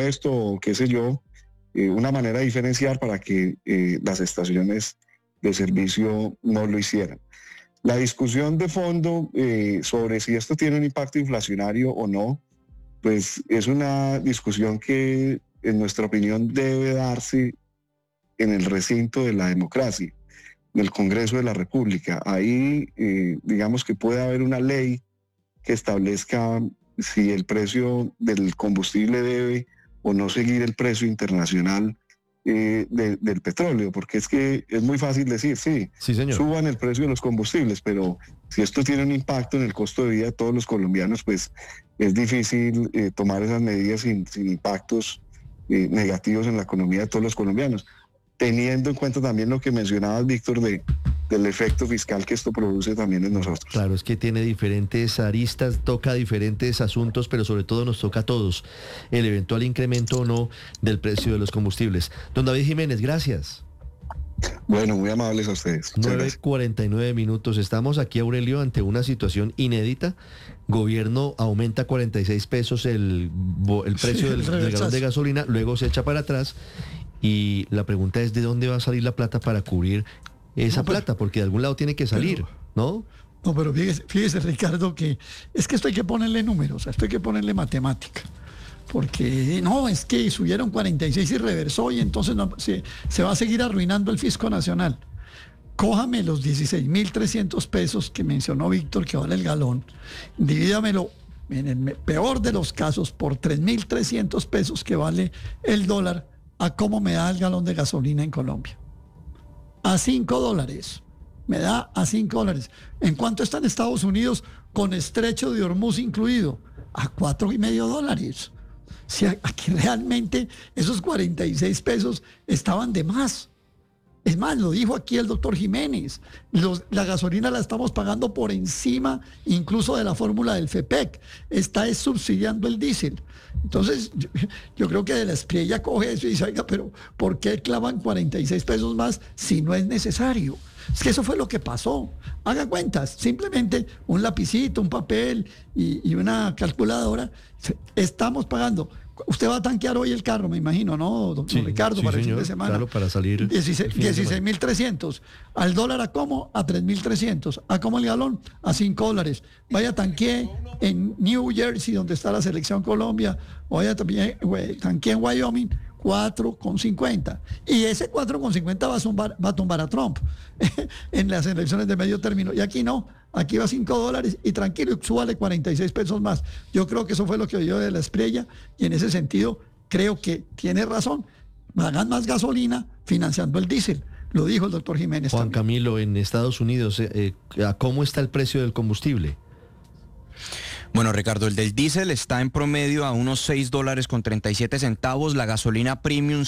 impuesto o qué sé yo, una manera de diferenciar para que las estaciones de servicio no lo hicieran. La discusión de fondo sobre si esto tiene un impacto inflacionario o no, pues es una discusión que en nuestra opinión debe darse en el recinto de la democracia, en el Congreso de la República. Ahí digamos que puede haber una ley que establezca si el precio del combustible debe o no seguir el precio internacional del petróleo, porque es que es muy fácil decir, sí, señor, suban el precio de los combustibles, pero si esto tiene un impacto en el costo de vida de todos los colombianos, pues es difícil tomar esas medidas sin impactos negativos en la economía de todos los colombianos, teniendo en cuenta también lo que mencionabas, Víctor, del efecto fiscal que esto produce también en nosotros. Claro, es que tiene diferentes aristas, toca diferentes asuntos, pero sobre todo nos toca a todos el eventual incremento o no del precio de los combustibles. Don David Jiménez, gracias. Bueno, muy amables a ustedes. 9:49 minutos. Estamos aquí, Aurelio, ante una situación inédita. Gobierno aumenta 46 pesos el precio del galón de gasolina, luego se echa para atrás. Y la pregunta es, ¿de dónde va a salir la plata para cubrir esa plata? Porque de algún lado tiene que salir, ¿no? No, pero fíjese, Ricardo, que es que esto hay que ponerle números, esto hay que ponerle matemática. Porque no, es que subieron 46 y reversó y entonces no, se va a seguir arruinando el fisco nacional. Cójame los 16.300 pesos que mencionó Víctor que vale el galón, divídamelo en el peor de los casos por 3.300 pesos que vale el dólar, a cómo me da el galón de gasolina en Colombia. A $5. Me da a $5. ¿En cuánto está en Estados Unidos con estrecho de Hormuz incluido? A $4.50. Si aquí realmente esos 46 pesos estaban de más. Es más, lo dijo aquí el doctor Jiménez, la gasolina la estamos pagando por encima incluso de la fórmula del FEPEC, está subsidiando el diésel. Entonces, yo creo que de la Espriella coge eso y dice, oiga, pero ¿por qué clavan 46 pesos más si no es necesario? Es que eso fue lo que pasó. Haga cuentas, simplemente un lapicito, un papel y una calculadora. Estamos pagando. Usted va a tanquear hoy el carro, me imagino, ¿no, don Ricardo? Sí, para señor, el fin de semana. Claro, para salir. 16.300. ¿Al dólar a cómo? A 3.300. ¿A cómo el galón? A $5. Vaya tanquee en New Jersey, donde está la Selección Colombia, o vaya también tanquee en Wyoming, 4,50. Y ese 4,50 va a tumbar a Trump en las elecciones de medio término. Y aquí no, aquí va a $5 y tranquilo, súbale 46 pesos más. Yo creo que eso fue lo que oyó de la Espriella y en ese sentido creo que tiene razón. Hagan más gasolina financiando el diésel. Lo dijo el doctor Jiménez. Juan también. Camilo, en Estados Unidos, ¿a cómo está el precio del combustible? Bueno, Ricardo, el del diésel está en promedio a unos $6.37, la gasolina premium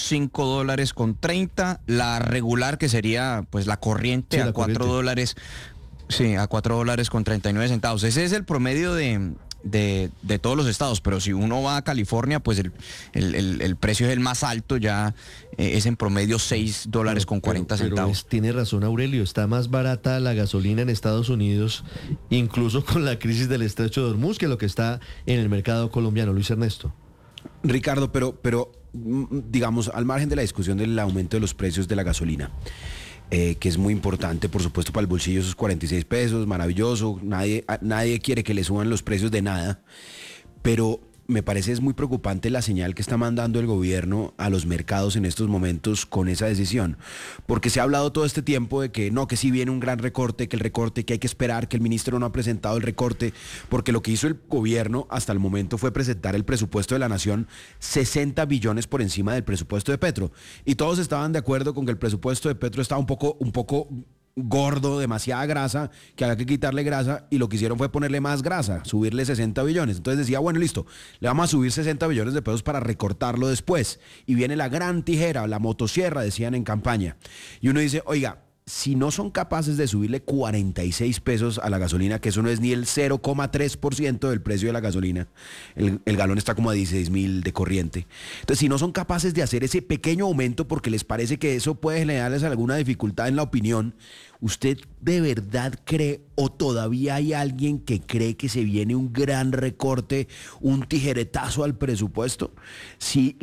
$5.30, la regular, que sería pues la corriente, a $4, sí, a $4.39. Ese es el promedio de todos los estados, pero si uno va a California, pues el precio es el más alto, ya es en promedio $6.40. Pero tiene razón Aurelio, está más barata la gasolina en Estados Unidos, incluso con la crisis del estrecho de Hormuz, que lo que está en el mercado colombiano. Luis Ernesto. Ricardo, pero digamos, al margen de la discusión del aumento de los precios de la gasolina, que es muy importante, por supuesto, para el bolsillo, esos 46 pesos, maravilloso, nadie quiere que le suban los precios de nada, pero me parece es muy preocupante la señal que está mandando el gobierno a los mercados en estos momentos con esa decisión, porque se ha hablado todo este tiempo de que no, que sí viene un gran recorte, que hay que esperar, que el ministro no ha presentado el recorte, porque lo que hizo el gobierno hasta el momento fue presentar el presupuesto de la nación 60 billones por encima del presupuesto de Petro, y todos estaban de acuerdo con que el presupuesto de Petro estaba un poco gordo, demasiada grasa, que había que quitarle grasa, y lo que hicieron fue ponerle más grasa, subirle 60 billones. Entonces decía, bueno, listo, le vamos a subir 60 billones de pesos para recortarlo después. Y viene la gran tijera, la motosierra, decían en campaña. Y uno dice, oiga, si no son capaces de subirle 46 pesos a la gasolina, que eso no es ni el 0,3% del precio de la gasolina, el galón está como a 16.000 de corriente. Entonces, si no son capaces de hacer ese pequeño aumento porque les parece que eso puede generarles alguna dificultad en la opinión, ¿usted de verdad cree o todavía hay alguien que cree que se viene un gran recorte, un tijeretazo al presupuesto? Si